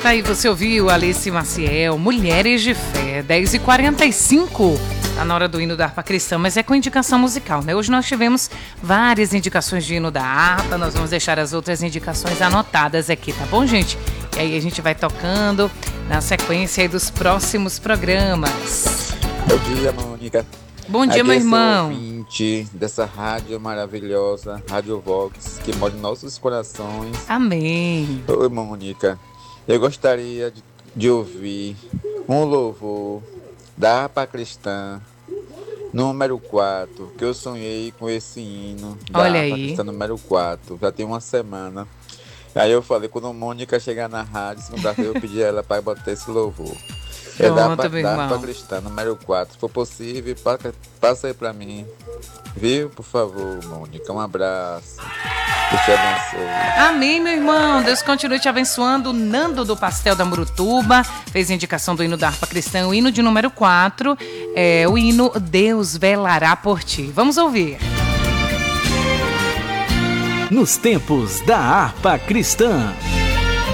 Tá aí, você ouviu Alice Maciel, Mulheres de Fé, 10h45. Tá na hora do hino da harpa cristã, mas é com indicação musical, né? Hoje nós tivemos várias indicações de hino da harpa, nós vamos deixar as outras indicações anotadas aqui, tá bom, gente? E aí a gente vai tocando na sequência aí dos próximos programas. Bom dia, Mônica. Bom dia, aqui meu irmão. Ouvinte dessa rádio maravilhosa, Rádio Vox, que mora em nossos corações. Amém. Oi, Mônica. Eu gostaria de ouvir um louvor da harpa cristã, número 4, que eu sonhei com esse hino da Olha harpa aí. cristã número 4, já tem uma semana. Aí eu falei, quando a Mônica chegar na rádio, segunda-feira, eu pedi a ela para botar esse louvor. É da harpa cristã número 4. Se for possível, passa aí para mim. Viu? Por favor, Mônica. Um abraço. Deus te abençoe. Amém, meu irmão. Deus continue te abençoando. Nando do Pastel da Murutuba fez a indicação do hino da harpa cristã, o hino de número 4, é o hino Deus Velará por Ti. Vamos ouvir. Nos tempos da harpa cristã.